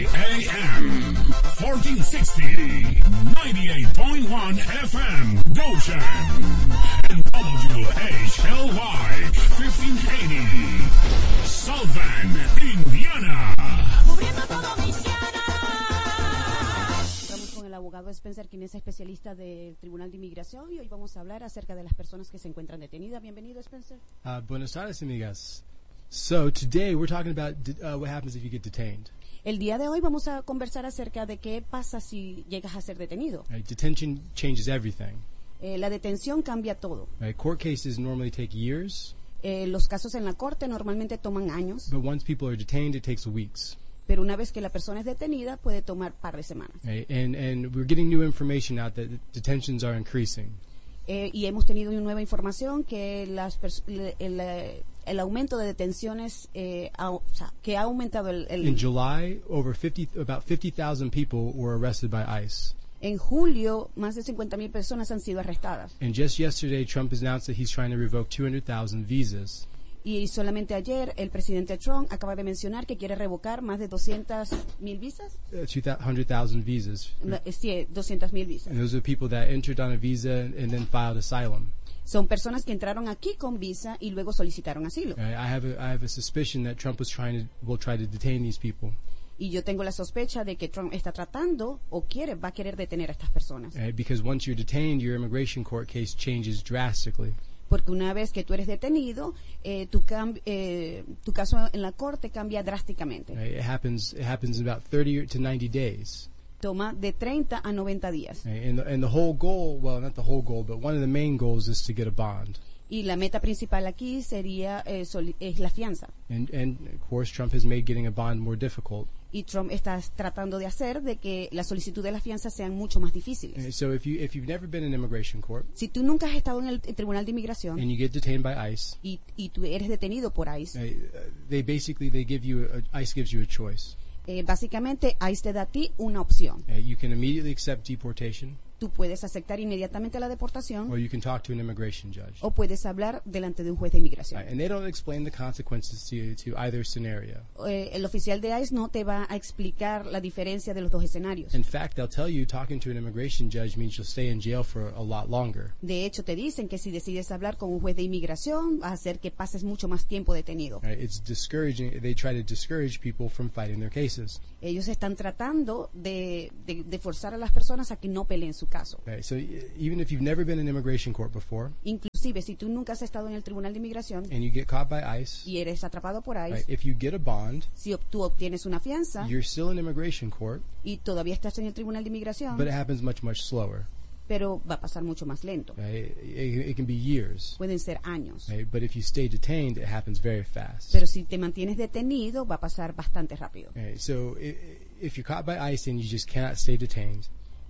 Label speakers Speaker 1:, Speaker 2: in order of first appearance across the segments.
Speaker 1: AM, 1460, 98.1 FM, Goshen, and WHLY, 1580, Southern Indiana.
Speaker 2: Estamos con el abogado Spencer, quien es especialista del Tribunal de Inmigración, y hoy vamos a hablar acerca de las personas que se encuentran detenidas. Bienvenido, Spencer.
Speaker 3: Buenos tardes, amigas. So today we're talking about what happens if you get detained.
Speaker 2: El día de hoy vamos a conversar acerca de qué pasa si llegas a ser detenido.
Speaker 3: Detention changes everything.
Speaker 2: La detención cambia todo.
Speaker 3: Court cases normally take years.
Speaker 2: Los casos en la corte normalmente toman años.
Speaker 3: But once people are detained, it takes weeks.
Speaker 2: Pero una vez que la persona es detenida, puede tomar par de semanas.
Speaker 3: And we're getting new information out that detentions are increasing.
Speaker 2: Y hemos tenido una nueva información que el aumento de detenciones que ha aumentado
Speaker 3: In July, about 50,000 people were arrested by ICE.
Speaker 2: En julio, más de 50,000 personas han sido arrestadas.
Speaker 3: And just yesterday, Trump announced that he's trying to revoke 200,000 visas.
Speaker 2: Y solamente ayer, el presidente Trump acaba de mencionar que quiere revocar más de 200,000 visas.
Speaker 3: 200,000 visas.
Speaker 2: Sí, 200,000 visas.
Speaker 3: And those are people that entered on a visa and then filed asylum.
Speaker 2: Son personas que entraron aquí con visa y luego solicitaron asilo.
Speaker 3: I have a suspicion that Trump will try to detain these people.
Speaker 2: Y yo tengo la sospecha de que Trump está tratando o va a querer detener a estas personas.
Speaker 3: Because once you're detained, your immigration court case changes drastically.
Speaker 2: Porque una vez que tú eres detenido, tu caso en la corte cambia drásticamente.
Speaker 3: It happens in about 30 to 90 days.
Speaker 2: Toma de 30 a 90 días.
Speaker 3: And the whole goal, well, not the whole goal, but one of the main goals is to get a bond.
Speaker 2: Y la meta principal aquí sería es la fianza.
Speaker 3: And of course, Trump has made getting a bond more difficult.
Speaker 2: Y Trump está tratando de hacer de que la solicitud de la fianza sean mucho más difíciles.
Speaker 3: So if you've never been in immigration court,
Speaker 2: si tú nunca has estado en el Tribunal de Inmigración
Speaker 3: and you get detained by ICE,
Speaker 2: y tú eres detenido por ICE,
Speaker 3: ICE gives you a choice.
Speaker 2: Básicamente ICE te da a ti una opción.
Speaker 3: You can immediately accept deportation.
Speaker 2: Tú puedes aceptar inmediatamente la deportación,
Speaker 3: or you can talk to an immigration judge.
Speaker 2: O puedes hablar delante de un juez de inmigración.
Speaker 3: And they don't explain the consequences to either scenario.
Speaker 2: El oficial de ICE no te va a explicar la diferencia de los dos escenarios.
Speaker 3: In fact, they'll tell you talking to an immigration judge means you'll stay in jail for a lot longer.
Speaker 2: De hecho, te dicen que si decides hablar con un juez de inmigración, va a hacer que pases mucho más tiempo detenido.
Speaker 3: It's discouraging. They try to discourage people from fighting their cases.
Speaker 2: Ellos están tratando de forzar a las personas a que no peleen su caso.
Speaker 3: So even if you've never been in immigration court before,
Speaker 2: inclusive si tú nunca has estado en el Tribunal de Inmigración,
Speaker 3: and you get caught by ICE,
Speaker 2: y eres atrapado por ICE,
Speaker 3: if you get a bond,
Speaker 2: si tú obtienes una fianza,
Speaker 3: you're still in immigration court,
Speaker 2: y todavía estás en el Tribunal de Inmigración,
Speaker 3: but it happens much slower.
Speaker 2: Pero va a pasar mucho más lento.
Speaker 3: It can be years.
Speaker 2: Pueden ser años.
Speaker 3: But if you stay detained, it happens very fast.
Speaker 2: Pero si te mantienes detenido, va a pasar bastante rápido.
Speaker 3: So if you're caught by ICE and you just cannot stay detained,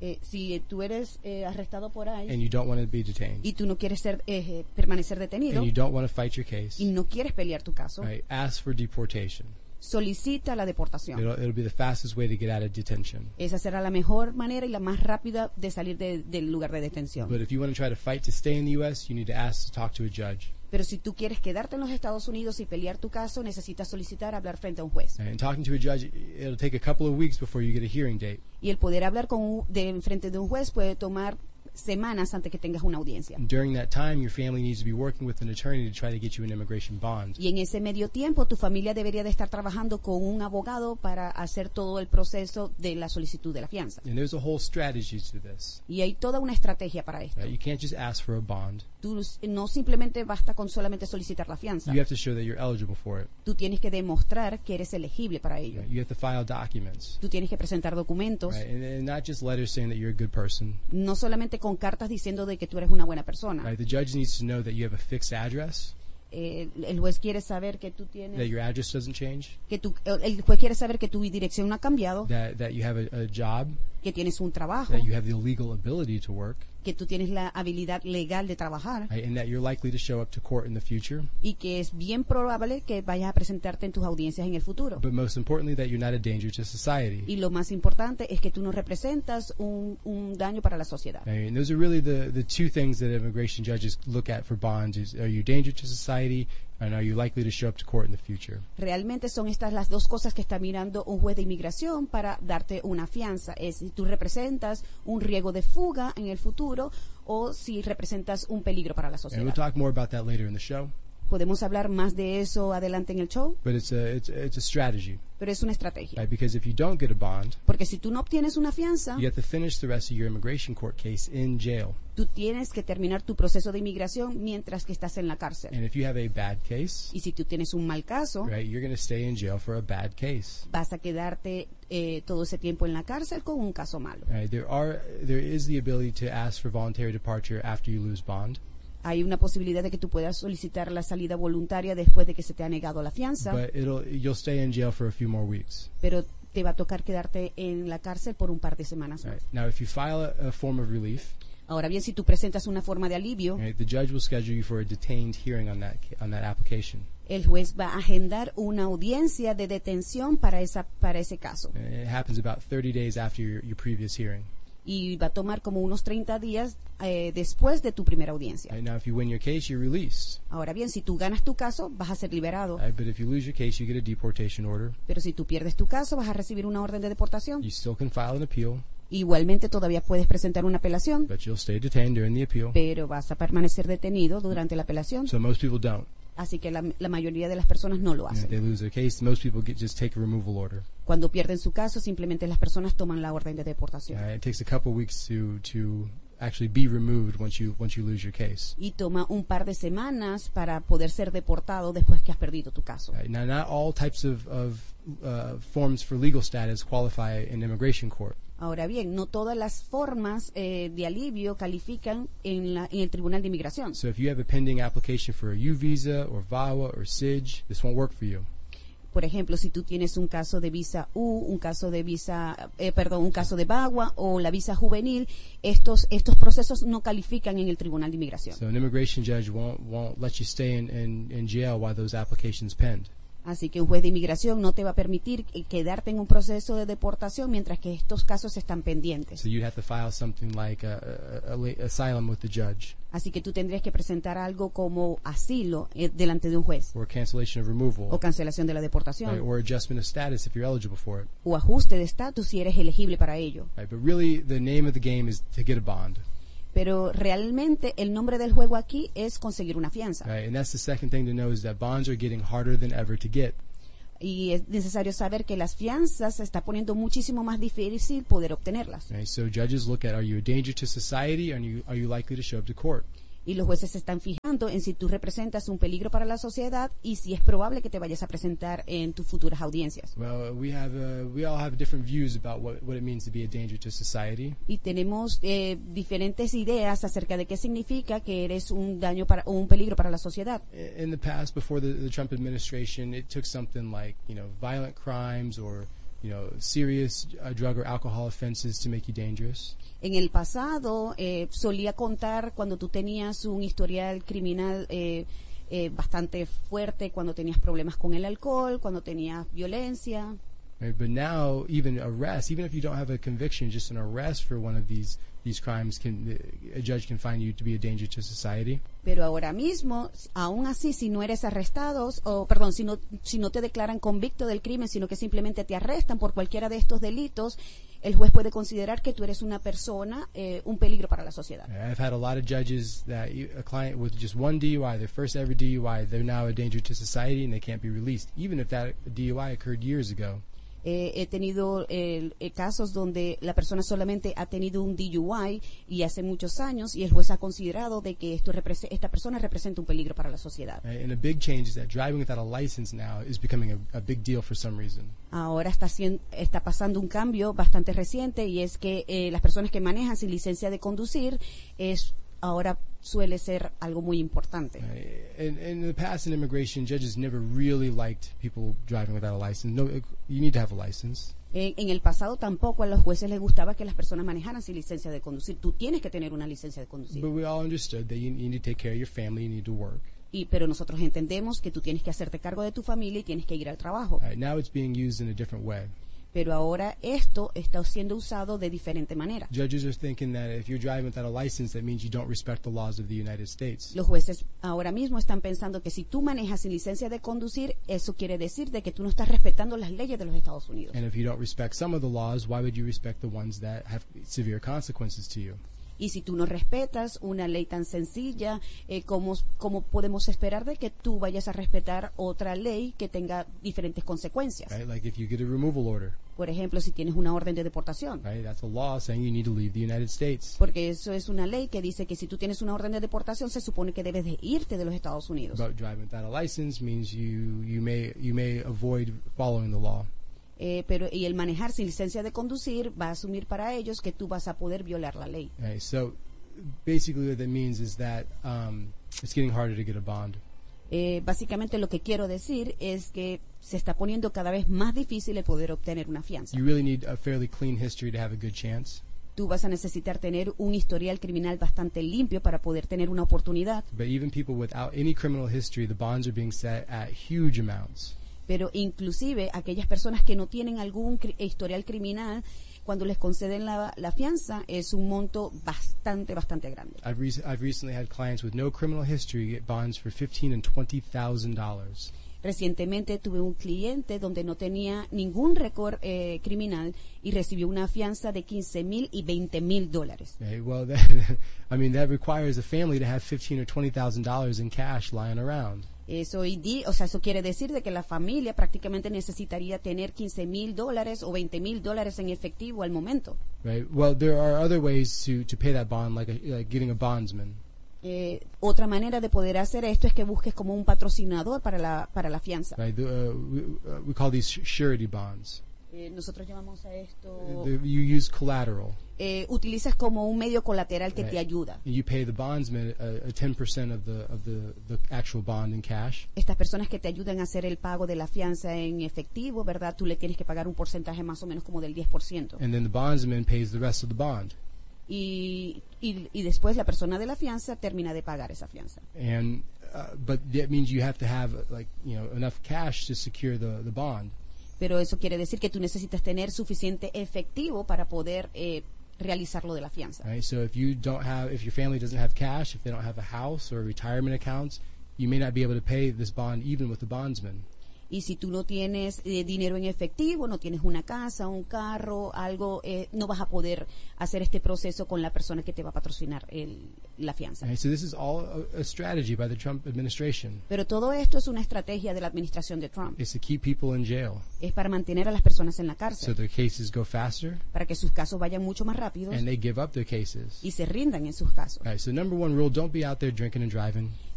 Speaker 2: si tú eres arrestado por ICE
Speaker 3: and you don't want to be detained,
Speaker 2: y tú no quieres permanecer detenido,
Speaker 3: and you don't want to fight your case,
Speaker 2: y no quieres pelear tu caso,
Speaker 3: ask for deportation.
Speaker 2: Solicita la deportación.
Speaker 3: It'll be the fastest way to get out of detention.
Speaker 2: Esa será la mejor manera y la más rápida de salir del lugar de detención.
Speaker 3: But if you want to try to fight to stay in the U.S., you need to ask to talk to a judge.
Speaker 2: Pero si tú quieres quedarte en los Estados Unidos y pelear tu caso, necesitas solicitar hablar frente a un juez.
Speaker 3: And talking to a judge, it'll take a couple of weeks before you get a hearing date.
Speaker 2: Y el poder hablar frente de un juez puede tomar semanas antes que tengas una audiencia.
Speaker 3: During that time, your family needs to be working with an attorney to try to get you an immigration bond.
Speaker 2: Y en ese medio tiempo, tu familia debería de estar trabajando con un abogado para hacer todo el proceso de la solicitud de la fianza.
Speaker 3: And there's a whole strategy to this.
Speaker 2: Y hay toda una estrategia para esto.
Speaker 3: You can't just ask for a bond.
Speaker 2: Tú no simplemente basta con solamente solicitar la fianza.
Speaker 3: You have to show that you're eligible for it.
Speaker 2: Tú tienes que demostrar que eres elegible para ello.
Speaker 3: You have to file documents.
Speaker 2: Tú tienes que presentar documentos.
Speaker 3: And not just letters saying that you're a good person.
Speaker 2: No solamente con cartas diciendo de que tú eres una buena persona.
Speaker 3: The judge needs to know that you have a fixed address.
Speaker 2: El juez quiere saber que tú tienes.
Speaker 3: That your address doesn't change.
Speaker 2: El juez quiere saber que tu dirección no ha cambiado.
Speaker 3: That you have a job.
Speaker 2: Que tienes un trabajo.
Speaker 3: That you have the legal ability to work.
Speaker 2: que tú tienes la habilidad legal de trabajar
Speaker 3: right, and that you're likely to show up to court in the future.
Speaker 2: y que es bien probable que vayas a presentarte en tus audiencias en el futuro.
Speaker 3: But most importantly, that you're not a danger to society.
Speaker 2: Y lo más importante es que tú no representas un daño para la sociedad.
Speaker 3: Right, and those are really the two things that immigration judges look at for bonds: is are you a danger to society, and are you likely to show up to court in the future?
Speaker 2: Realmente son estas las dos cosas que está mirando un juez de inmigración para darte una fianza. Es si tú representas un riesgo de fuga en el futuro o si representas un peligro para la
Speaker 3: And we'll
Speaker 2: sociedad.
Speaker 3: talk more about that later in the show.
Speaker 2: Podemos hablar más de eso adelante en el show,
Speaker 3: But it's a strategy,
Speaker 2: pero es una estrategia.
Speaker 3: right? Because if you don't get a bond,
Speaker 2: Porque si tú no obtienes una fianza,
Speaker 3: you have to finish the rest of your immigration court case in jail.
Speaker 2: tú tienes que terminar tu proceso de inmigración mientras que estás en la cárcel.
Speaker 3: And if you have a bad case,
Speaker 2: Y si tú tienes un mal caso,
Speaker 3: right, you're going to stay in jail for a bad case.
Speaker 2: vas a quedarte todo ese tiempo en la cárcel con un caso malo.
Speaker 3: Right? There is the ability to ask for voluntary departure after you lose bond,
Speaker 2: Hay una posibilidad de que tú puedas solicitar la salida voluntaria después de que se te ha negado la fianza,
Speaker 3: but you'll stay in jail for a few more weeks.
Speaker 2: pero te va a tocar quedarte en la cárcel por un par de semanas más.
Speaker 3: Right? Now, if you file a form of relief,
Speaker 2: Ahora bien, si tú presentas una forma de alivio,
Speaker 3: right, the judge will schedule you for a detained hearing on that application.
Speaker 2: el juez va a agendar una audiencia de detención para ese caso.
Speaker 3: And it happens about 30 days after your previous hearing.
Speaker 2: Y va a tomar como unos 30 días después de tu primera audiencia.
Speaker 3: Right? Now, if you win your case, you're released.
Speaker 2: Ahora bien, si tú ganas tu caso, vas a ser liberado.
Speaker 3: Right? But if you lose your case, you get a deportation order.
Speaker 2: Pero si tú pierdes tu caso, vas a recibir una orden de deportación.
Speaker 3: You still can file an appeal,
Speaker 2: Igualmente, todavía puedes presentar una apelación,
Speaker 3: but you'll stay detained during the appeal.
Speaker 2: pero vas a permanecer detenido durante la apelación.
Speaker 3: So most people don't.
Speaker 2: Así que la mayoría de las personas no lo
Speaker 3: You know, if they
Speaker 2: hacen.
Speaker 3: lose their case, most people just take a removal order.
Speaker 2: Cuando pierden su caso, simplemente las personas toman la orden de deportación.
Speaker 3: It takes a couple weeks to actually be removed once you lose your case.
Speaker 2: Y toma un par de semanas para poder ser deportado después que has perdido tu caso.
Speaker 3: Now, not all types of forms for legal status qualify in immigration court.
Speaker 2: Ahora bien, no todas las formas de alivio califican en el Tribunal de Inmigración.
Speaker 3: So if you have a pending application for a U visa or VAWA or SIJ, this won't work for you.
Speaker 2: Por ejemplo, si tú tienes un caso de visa U, un caso de un caso de VAWA o la visa juvenil, estos procesos no califican en el Tribunal de Inmigración.
Speaker 3: So an immigration judge won't let you stay in jail while those applications pend.
Speaker 2: Así que un juez de inmigración no te va a permitir quedarte en un proceso de deportación mientras que estos casos están pendientes.
Speaker 3: So you'd have to file something like asylum with the judge
Speaker 2: Así que tú tendrías que presentar algo como asilo delante de un juez,
Speaker 3: or cancellation of removal,
Speaker 2: o cancelación de la
Speaker 3: right,
Speaker 2: deportación,
Speaker 3: or adjustment of status if you're eligible for it.
Speaker 2: o ajuste de estatus si eres elegible para ello.
Speaker 3: Right? But really, the name of the game is to get a bond.
Speaker 2: Pero realmente el nombre del juego aquí es conseguir una fianza.
Speaker 3: Right? And that's the second thing to know is that bonds are getting harder than ever to get.
Speaker 2: Y es necesario saber que las fianzas se está poniendo muchísimo más difícil poder obtenerlas.
Speaker 3: Right? So judges look at, are you a danger to society, and are you likely to show up to court?
Speaker 2: Y los jueces se están fijando en si tú representas un peligro para la sociedad y si es probable que te vayas a presentar en tus futuras audiencias.
Speaker 3: Well, we all have different views about what it means to be a danger to society.
Speaker 2: Y tenemos diferentes ideas acerca de qué significa que eres un daño o un peligro para la sociedad.
Speaker 3: In the past, before the Trump administration, it took something like, violent crimes or, serious drug or alcohol offenses to make you dangerous.
Speaker 2: En el pasado solía contar cuando tú tenías un historial criminal bastante fuerte, cuando tenías problemas con el alcohol, cuando tenías violencia.
Speaker 3: Right? But now, even arrest, even if you don't have a conviction, just an arrest for one of these crimes, a judge can find you to be a danger to society.
Speaker 2: Pero ahora mismo, aún así, si no eres arrestado, si no te declaran convicto del crimen, sino que simplemente te arrestan por cualquiera de estos delitos, el juez puede considerar que tú eres una persona, un peligro para la sociedad.
Speaker 3: I've had a lot of judges that a client with just one DUI, their first ever DUI, they're now a danger to society and they can't be released, even if that DUI occurred years ago.
Speaker 2: He tenido casos donde la persona solamente ha tenido un DUI y hace muchos años y el juez ha considerado de que esta persona representa un peligro para la sociedad.
Speaker 3: And a big change is that driving without a license now is becoming a big deal for some reason.
Speaker 2: Ahora está pasando un cambio bastante reciente y es que las personas que manejan sin licencia de conducir ahora suele ser algo muy importante.
Speaker 3: In the past in immigration, judges never really liked people driving without a license. No, you need to have a license.
Speaker 2: En el pasado tampoco a los jueces les gustaba que las personas manejaran sin licencia de conducir. Tú tienes que tener una licencia de conducir.
Speaker 3: But we all understood that you need to take care of your family, you need to work.
Speaker 2: Pero nosotros entendemos que tú tienes que hacerte cargo de tu familia y tienes que ir al trabajo.
Speaker 3: Now it's being used in a different way.
Speaker 2: Pero ahora esto está siendo usado de diferente manera.
Speaker 3: Judges are thinking that if you're driving without a license, that means you don't respect the laws of the United States.
Speaker 2: Los jueces ahora mismo están pensando que si tú manejas sin licencia de conducir, eso quiere decir de que tú no estás respetando las leyes de los Estados Unidos.
Speaker 3: And if you don't respect some of the laws, why would you respect the ones that have severe consequences to you?
Speaker 2: Y si tú no respetas una ley tan sencilla, ¿cómo podemos esperar de que tú vayas a respetar otra ley que tenga diferentes consecuencias?
Speaker 3: Right? Like if you get a removal order,
Speaker 2: Por ejemplo, si tienes una orden de deportación.
Speaker 3: right? That's a law saying you need to leave the United States.
Speaker 2: Porque eso es una ley que dice que si tú tienes una orden de deportación, se supone que debes de irte de los Estados Unidos.
Speaker 3: But driving without a license means you may avoid following the law.
Speaker 2: Y el manejar sin licencia de conducir va a asumir para ellos que tú vas a poder violar la ley.
Speaker 3: Right? So basically what that means is that it's getting harder to get a bond.
Speaker 2: Básicamente lo que quiero decir es que se está poniendo cada vez más difícil el poder obtener una fianza.
Speaker 3: You really need a fairly clean history to have a good chance.
Speaker 2: Tú vas a necesitar tener un historial criminal bastante limpio para poder tener una oportunidad.
Speaker 3: But even people without any criminal history, the bonds are being set at huge amounts.
Speaker 2: Pero inclusive aquellas personas que no tienen algún historial criminal, cuando les conceden la fianza, es un monto bastante grande.
Speaker 3: I've recently had clients with no criminal history get bonds for $15,000 and $20,000.
Speaker 2: Recientemente tuve un cliente donde no tenía ningún récord criminal y recibió una fianza de $15,000 y $20,000.
Speaker 3: Okay, well, that requires a family to have $15,000 or $20,000 in cash lying around.
Speaker 2: Eso quiere decir de que la familia prácticamente necesitaría tener $15,000 o $20,000 en efectivo al momento.
Speaker 3: Right. Well, there are other ways to pay that bond, like getting a bondsman.
Speaker 2: Otra manera de poder hacer esto es que busques como un patrocinador para la fianza.
Speaker 3: Right. We call these surety bonds.
Speaker 2: Nosotros llamamos a esto.
Speaker 3: You use collateral.
Speaker 2: Utilizas como un medio colateral que te ayuda.
Speaker 3: You pay the bondsman a 10% of the actual bond in cash.
Speaker 2: Estas personas que te ayudan a hacer el pago de la fianza en efectivo, ¿verdad? Tú le tienes que pagar un porcentaje más o menos como del 10%.
Speaker 3: And then the bondsman pays the rest of the bond.
Speaker 2: Y después la persona de la fianza termina de pagar esa fianza.
Speaker 3: And but that means you have to have enough cash to secure the bond.
Speaker 2: Pero eso quiere decir que tú necesitas tener suficiente efectivo para poder realizar lo de la fianza.
Speaker 3: Right? So if your family doesn't have cash, if they don't have a house or retirement accounts, you may not be able to pay this bond even with the bondsman.
Speaker 2: Y si tú no tienes dinero en efectivo, no tienes una casa, un carro, algo, no vas a poder hacer este proceso con la persona que te va a patrocinar la fianza.
Speaker 3: Right, so this is all a strategy by the Trump administration.
Speaker 2: Pero todo esto es una estrategia de la administración de Trump.
Speaker 3: It's to keep people in jail.
Speaker 2: Es para mantener a las personas en la
Speaker 3: So
Speaker 2: cárcel,
Speaker 3: their cases go faster
Speaker 2: para que sus casos vayan mucho más rápidos
Speaker 3: and they give up their cases.
Speaker 2: y se rindan en sus casos.
Speaker 3: Right, so number one rule, don't be out there drinking and driving.